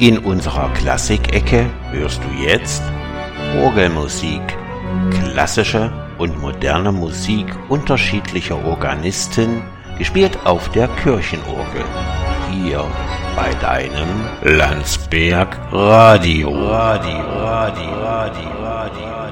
In unserer Klassikecke hörst du jetzt Orgelmusik, klassische und moderne Musik unterschiedlicher Organisten, gespielt auf der Kirchenorgel. Hier bei deinem Landsberg Radio.